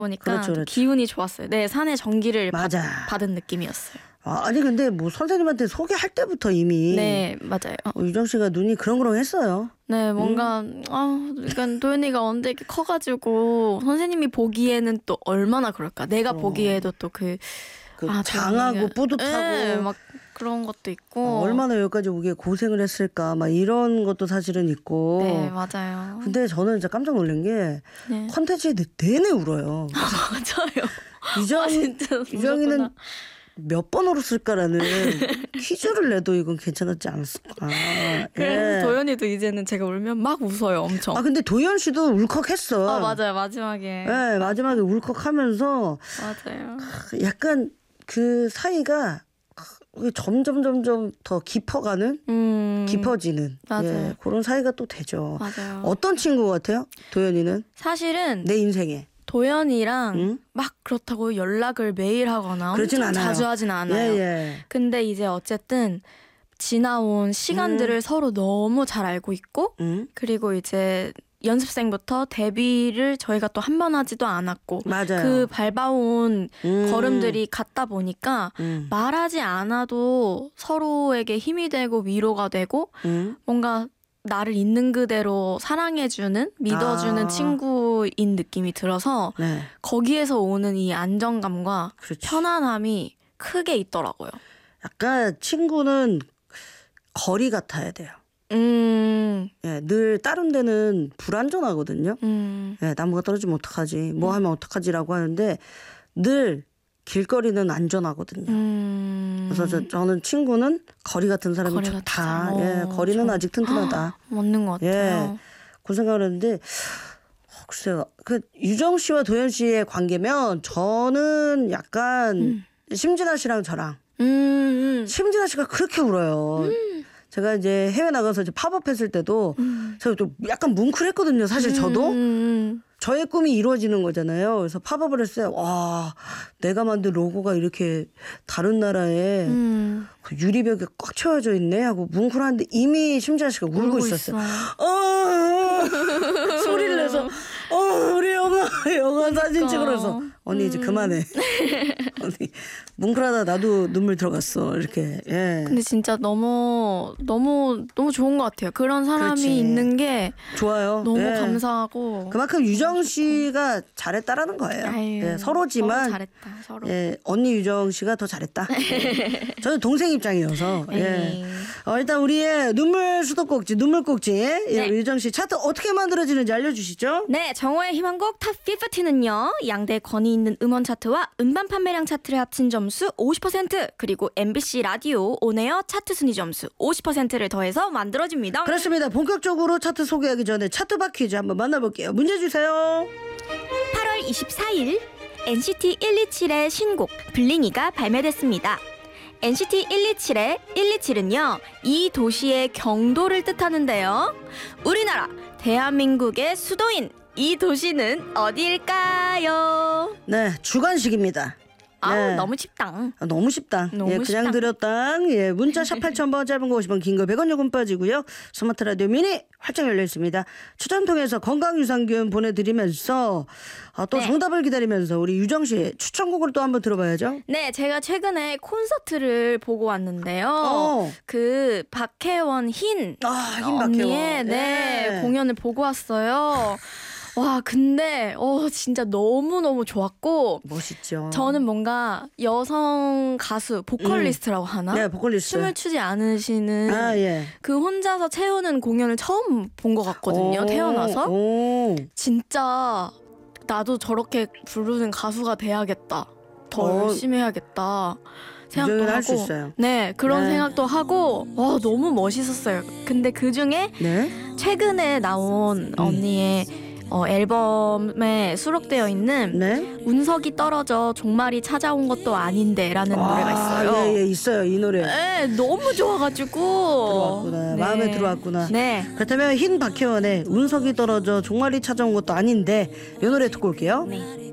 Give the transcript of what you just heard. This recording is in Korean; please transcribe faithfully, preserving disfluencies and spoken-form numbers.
보니까 그렇죠, 그렇죠. 기운이 좋았어요. 네, 산에 전기를 받, 맞아. 받은 느낌이었어요. 아, 아니 근데 뭐 선생님한테 소개할 때부터 이미 네, 맞아요. 어, 유정 씨가 눈이 그렁그렁했어요. 네, 뭔가 음. 아, 그러니까 도현이가 언제 이렇게 커가지고 선생님이 보기에는 또 얼마나 그럴까. 내가 어. 보기에도 또 그 그 아, 장하고 도현이가- 뿌듯하고 네, 막 그런 것도 있고. 어, 얼마나 여기까지 오기에 고생을 했을까 막 이런 것도 사실은 있고. 네, 맞아요. 근데 저는 진짜 깜짝 놀란 게 네. 컨텐츠에 내내 울어요. 맞아요. 유정, 아, 진짜 유정이는 무섭구나. 몇 번 울었을까라는 퀴즈를 내도 이건 괜찮았지 않았을까. 그래서 예. 도현이도 이제는 제가 울면 막 웃어요, 엄청. 아 근데 도현 씨도 울컥했어. 아, 맞아요, 마지막에. 예, 마지막에 울컥하면서 맞아요. 약간 그 사이가 점점 점점 더 깊어가는, 음, 깊어지는 맞아요. 예, 그런 사이가 또 되죠. 맞아요. 어떤 친구 같아요? 도현이는 사실은 내 인생에. 도현이랑 응? 막 그렇다고 연락을 매일 하거나 그러진 엄청 않아요. 자주 하진 않아요. 예, 예. 근데 이제 어쨌든 지나온 시간들을 음. 서로 너무 잘 알고 있고 응? 그리고 이제 연습생부터 데뷔를 저희가 또 한 번 하지도 않았고 맞아요. 그 밟아온 음. 걸음들이 같다 보니까 음. 말하지 않아도 서로에게 힘이 되고 위로가 되고 음. 뭔가 나를 있는 그대로 사랑해주는 믿어주는 아. 친구인 느낌이 들어서 네. 거기에서 오는 이 안정감과 그렇지. 편안함이 크게 있더라고요. 약간 친구는 거리 같아야 돼요. 음, 예, 늘 다른 데는 불안전하거든요. 음, 예, 나무가 떨어지면 어떡하지? 뭐 하면 어떡하지라고 하는데 늘 길거리는 안전하거든요. 음. 그래서 저, 저는 친구는 거리 같은 사람이 거리 좋다. 같은 사람. 예, 어, 거리는 저- 아직 튼튼하다. 맞는 것 예, 같아요. 그런 생각을 했는데 어, 글쎄요. 그 유정 씨와 도현 씨의 관계면 저는 약간 음. 심진아 씨랑 저랑 음, 음. 심진아 씨가 그렇게 울어요. 제가 이제 해외 나가서 이제 팝업 했을 때도 음. 제가 좀 약간 뭉클했거든요. 사실 저도. 음, 음, 저의 꿈이 이루어지는 거잖아요. 그래서 팝업을 했어요. 와, 내가 만든 로고가 이렇게 다른 나라에 음. 그 유리벽에 꽉 채워져 있네 하고 뭉클한데 이미 심지아 씨가 울고, 울고 있었어요. 있어. 어, 소리를 내서 어, 우리 영화 영화 사진 그러니까. 찍으러 해서 언니 이제 그만해. 언니 뭉클하다 나도 눈물 들어갔어. 이렇게. 예. 근데 진짜 너무 너무 너무 좋은 것 같아요. 그런 사람이 그렇지. 있는 게 좋아요. 너무 예. 감사하고. 그만큼 유정 씨가 잘했다라는 거예요. 아유, 예, 서로지만 서로 잘했다. 서로. 예, 언니 유정 씨가 더 잘했다. 예. 저는 동생 입장이어서. 예. 에이. 어, 일단 우리의 눈물 수도꼭지, 눈물 꼭지. 예, 네. 유정 씨 차트 어떻게 만들어지는지 알려주시죠. 네, 정호의 희망곡 탑 오십는요. 양대 권위 있는 음원 차트와 음반 판매량 차트를 합친 점수 오십 퍼센트 그리고 엠비씨 라디오 온에어 차트 순위 점수 오십 퍼센트를 더해서 만들어집니다. 그렇습니다. 본격적으로 차트 소개하기 전에 차트박 퀴즈 한번 만나볼게요. 문제 주세요. 팔월 이십사일 엔시티 일이칠의 신곡 블링이가 발매됐습니다. 엔시티 일이칠의 일이칠은요, 이 도시의 경도를 뜻하는데요. 우리나라 대한민국의 수도인 이 도시는 어디일까요? 네, 주관식입니다. 아우, 네. 너무 쉽다. 아, 너무 쉽다. 너무 예, 그냥 쉽다. 드렸당. 예, 문자 샵 팔천 번, 짧은 거 오십 원, 긴 거 백 원 요금 빠지고요. 스마트 라디오 미니 활짝 열려 있습니다. 추천 통해서 건강유산균 보내드리면서 아, 또 네. 정답을 기다리면서 우리 유정 씨 추천곡을 또 한번 들어봐야죠. 네, 제가 최근에 콘서트를 보고 왔는데요. 어. 그 박혜원 흰 아, 힘 언니의 네, 예. 공연을 보고 왔어요. 와, 근데 어 진짜 너무너무 좋았고 멋있죠. 저는 뭔가 여성 가수 보컬리스트라고 하나? 네, 보컬리스트. 춤을 추지 않으시는 아, 예. 그 혼자서 채우는 공연을 처음 본 것 같거든요. 오, 태어나서. 오. 진짜 나도 저렇게 부르는 가수가 돼야겠다. 더 어. 열심히 해야겠다. 생각도 유정이는 하고. 할 수 있어요. 네, 그런 네. 생각도 하고 와, 너무 멋있었어요. 근데 그중에 네. 최근에 나온 언니의 어, 앨범에 수록되어 있는 네. 운석이 떨어져 종말이 찾아온 것도 아닌데라는 노래가 있어요. 예, 예, 있어요. 이 노래. 네, 너무 좋아가지고 들어왔구나. 네. 마음에 들어왔구나. 네, 그렇다면 흰 박혜원의 운석이 떨어져 종말이 찾아온 것도 아닌데 이 노래 듣고 올게요. 네.